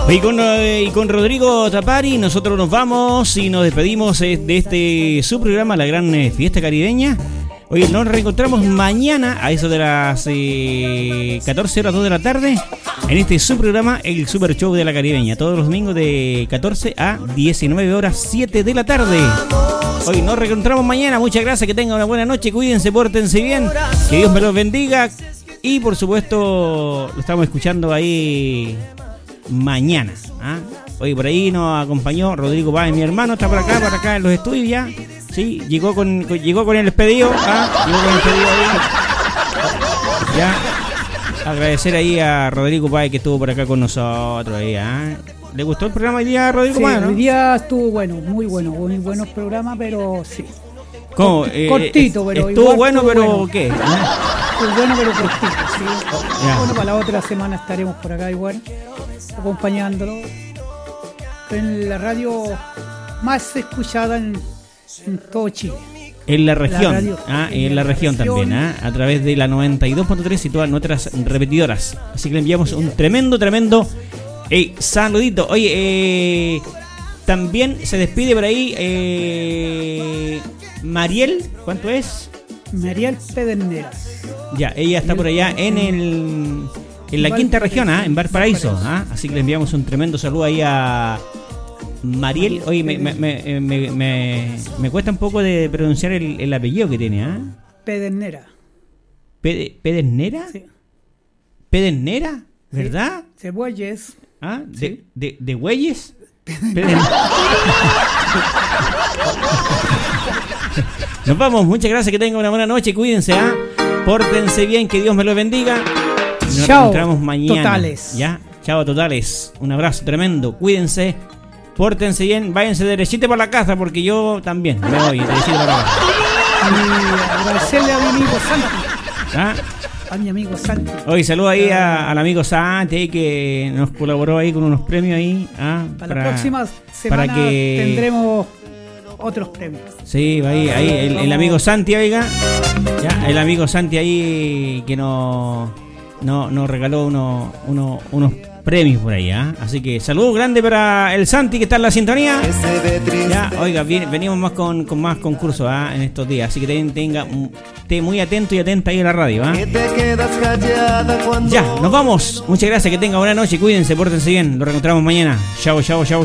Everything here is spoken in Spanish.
Y con Rodrigo Tapari nosotros nos vamos y nos despedimos de este su programa, La Gran Fiesta Caribeña. Hoy nos reencontramos mañana a eso de las 14 horas 2 de la tarde en este su programa, el Super Show de la Caribeña, todos los domingos de 14 a 19 horas 7 de la tarde. Hoy nos reencontramos mañana, muchas gracias, que tengan una buena noche, cuídense, pórtense bien, que Dios me los bendiga y por supuesto lo estamos escuchando ahí mañana. Hoy por ahí nos acompañó Rodrigo Páez, mi hermano, está por acá en los estudios ya. Sí, llegó con el pedido, llegó con el pedido ahí. Ya, agradecer ahí a Rodrigo Páez que estuvo por acá con nosotros ahí. ¿Le gustó el programa hoy día, Rodrigo Páez? Sí, ¿no? Hoy día estuvo bueno, muy buenos programas, pero sí. ¿Cómo? Cortito, pero estuvo bueno, pero bueno. ¿Qué? Estuvo bueno, pero cortito, sí. Bueno, para la otra semana estaremos por acá igual, acompañándolo en la radio más escuchada en todo Chile. En la región, en la región también, a través de la 92.3 y todas nuestras repetidoras. Así que le enviamos un tremendo saludito. Oye, también se despide por ahí Mariel, ¿cuánto es? Mariel Pedernera. Ya, ella está por allá en la quinta región, en Valparaíso. Así que le enviamos un tremendo saludo ahí a Mariel. Oye, me cuesta un poco de pronunciar el apellido que tiene, Pedernera. ¿Pedernera? Sí. ¿Pedernera? ¿Verdad? De Bueyes. Sí. ¿De Bueyes? Nos vamos, muchas gracias, que tengan una buena noche, cuídense, pórtense bien, que Dios me los bendiga. Nos encontramos mañana. Totales. Ya, chao totales. Un abrazo tremendo, cuídense. Pórtense bien, váyanse derechito para la casa porque yo también me voy derechito para la casa. Y agradecerle a mi amigo Santi. A mi amigo Santi. Hoy saludo ahí al amigo Santi que nos colaboró ahí con unos premios ahí. Para la próxima semana tendremos otros premios. Sí, ahí el amigo Santi, oiga. Ya, el amigo Santi ahí que nos regaló unos premios por ahí, Así que saludos grande para el Santi que está en la sintonía. Ya, oiga, venimos más con más concursos en estos días, así que esté muy atento y atenta ahí a la radio, Ya, nos vamos. Muchas gracias, que tenga buena noche, cuídense, pórtense bien. Nos reencontramos mañana. Chao.